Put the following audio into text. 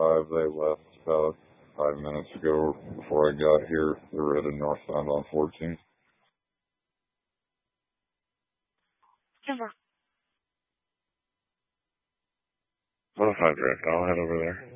5. They left about 5 minutes ago before I got here. They're headed northbound on 14. Over. 105 direct. I'll head over there.